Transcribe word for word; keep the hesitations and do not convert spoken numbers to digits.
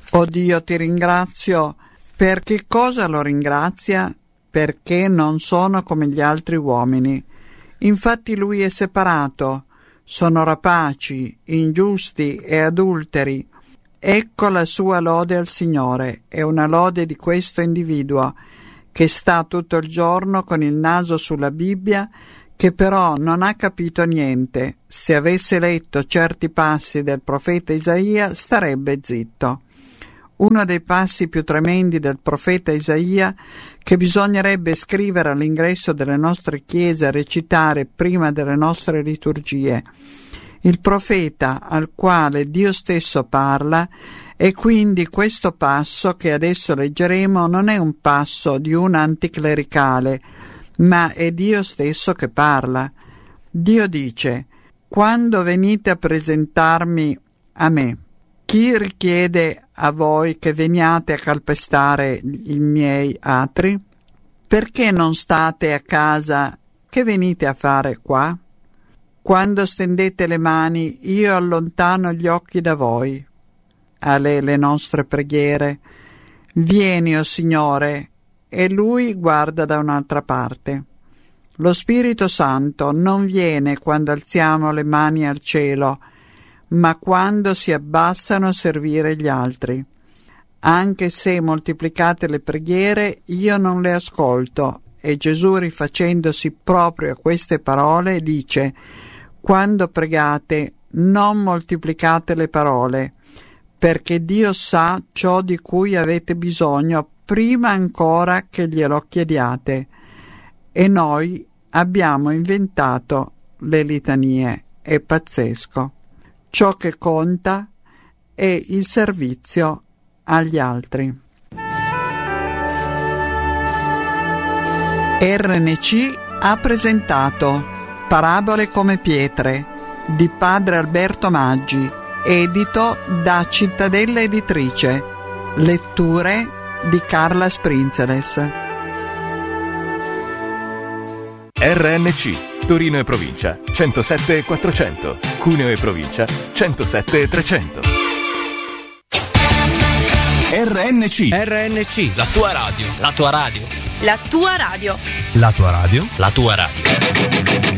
O Dio, ti ringrazio. Per che cosa lo ringrazia? Perché non sono come gli altri uomini. Infatti lui è separato. Sono rapaci, ingiusti e adulteri. Ecco la sua lode al Signore. È una lode di questo individuo che sta tutto il giorno con il naso sulla Bibbia, che però non ha capito niente. Se avesse letto certi passi del profeta Isaia, starebbe zitto. Uno dei passi più tremendi del profeta Isaia, che bisognerebbe scrivere all'ingresso delle nostre chiese e recitare prima delle nostre liturgie. Il profeta al quale Dio stesso parla, e quindi questo passo che adesso leggeremo non è un passo di un anticlericale, ma è Dio stesso che parla. Dio dice: «Quando venite a presentarmi a me, chi richiede a voi che veniate a calpestare i miei atri? Perché non state a casa? Che venite a fare qua? Quando stendete le mani, io allontano gli occhi da voi». A lei le nostre preghiere: «Vieni, o Signore», e Lui guarda da un'altra parte. Lo Spirito Santo non viene quando alziamo le mani al cielo, ma quando si abbassano a servire gli altri. Anche se moltiplicate le preghiere, io non le ascolto. E Gesù, rifacendosi proprio a queste parole, dice: «Quando pregate, non moltiplicate le parole, perché Dio sa ciò di cui avete bisogno prima ancora che glielo chiediate». E noi abbiamo inventato le litanie. È pazzesco. Ciò che conta è il servizio agli altri. R N C ha presentato Parabole come pietre di padre Alberto Maggi, edito da Cittadella Editrice. Letture di Carla Sprinzeles. R N C Torino e provincia centosette e quattrocento, Cuneo e provincia centosette e trecento. R N C R N C, la tua radio, la tua radio, la tua radio, la tua radio, la tua radio.